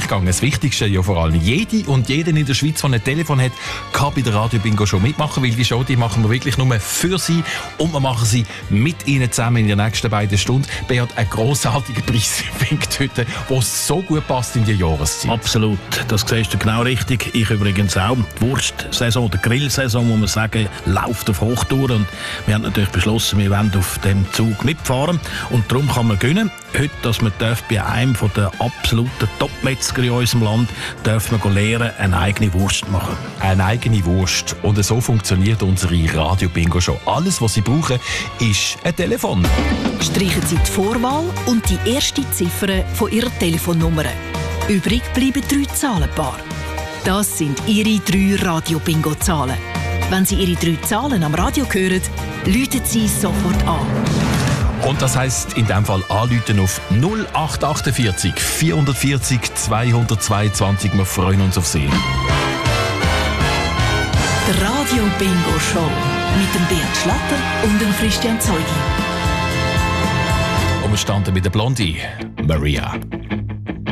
gegangen. Das Wichtigste ja vor allem. Jede und jeder in der Schweiz, der ein Telefon hat, kann bei der Radio Bingo schon mitmachen, weil die Show, die machen wir wirklich nur für Sie und wir machen sie mit Ihnen zusammen in den nächsten beiden Stunden. Beat, ein grossartiger Preis winkt heute, der so gut passt in die Jahreszeit. Absolut, das siehst du genau richtig. Ich übrigens auch. Die Wurstsaison, die Grillsaison, muss man sagen, läuft auf Hochtouren und wir haben natürlich beschlossen, wir wollen auf dem Zug mitfahren und darum kann man gewinnen. Heute, dass man bei einem der absoluten Top-Metzger in unserem Land dürfen wir lernen, eine eigene Wurst machen. Eine eigene Wurst. Und so funktioniert unsere Radio-Bingo-Show. Alles, was Sie brauchen, ist ein Telefon. Streichen Sie die Vorwahl und die erste Ziffer von Ihrer Telefonnummer. Übrig bleiben 3 Zahlenpaare. Das sind Ihre 3 Radio-Bingo-Zahlen. Wenn Sie Ihre 3 Zahlen am Radio hören, läuten Sie sofort an. Und das heisst in diesem Fall anrufen auf 0848 440 222. Wir freuen uns auf Sie. Der Radio Bingo Show mit dem Beat Schlatter und dem Christian Zeugi. Und wir standen mit der Blondie, Maria.